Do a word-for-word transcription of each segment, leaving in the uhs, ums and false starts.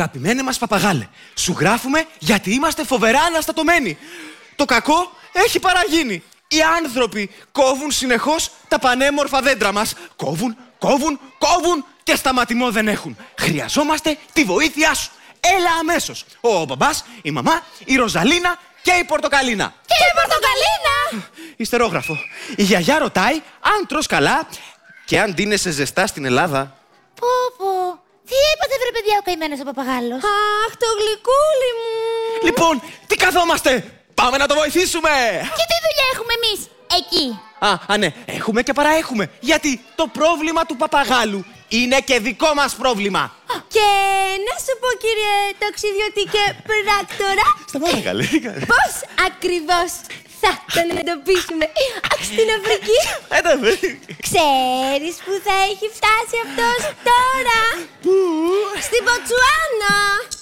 Αγαπημένε μας παπαγάλε, σου γράφουμε γιατί είμαστε φοβερά αναστατωμένοι. Το κακό έχει παραγίνει. Οι άνθρωποι κόβουν συνεχώς τα πανέμορφα δέντρα μας. Κόβουν, κόβουν, κόβουν και σταματημό δεν έχουν. Χρειαζόμαστε τη βοήθειά σου. Έλα αμέσως. Ο μπαμπάς, η μαμά, η Ροζαλίνα και η Πορτοκαλίνα. Και η Πορτοκαλίνα! Ιστερόγραφο. Η γιαγιά ρωτάει αν τρως καλά και αν ντύνεσαι ζεστά στην Ελλάδα. Πω πω. Τι έπαθε βρε παιδιά ο καημένος ο παπαγάλος? Αχ, το γλυκούλι μου! Λοιπόν, τι καθόμαστε! Πάμε να το βοηθήσουμε! Και τι δουλειά έχουμε εμείς εκεί? Α, α, ναι, έχουμε και παραέχουμε. Γιατί το πρόβλημα του παπαγάλου είναι και δικό μας πρόβλημα. Και να σου πω, κύριε ταξιδιώτη και πράκτορα, Σταμάτα καλέ. πώς ακριβώς θα τον εντοπίσουμε? Αχ, στην Αφρική. Ξέρεις που θα έχει φτάσει αυτός τώρα? Πού? Στην Ποτσουάνα.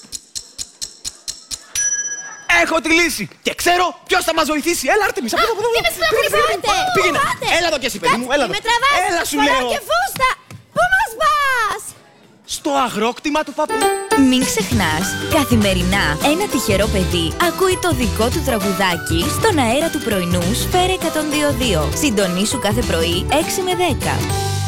Έχω τη λύση και ξέρω ποιος θα μας βοηθήσει. Έλα, Άρτεμις, από εδώ, από εδώ. Τι με στεναχωρήσατε! Πήγαινε. Έλα εδώ κι εσύ, παιδί μου, έλα εδώ. Με τραβάς, Έλα, σου φοράω λέω. και φούστα. Πού μας πας? Στο αγρόκτημα του παππού. Μην ξεχνάς, καθημερινά ένα τυχερό παιδί ακούει το δικό του τραγουδάκι στον αέρα του πρωινού Σφαίρα εκατόν δύο κόμμα δύο. Συντονίσου κάθε πρωί έξι με δέκα.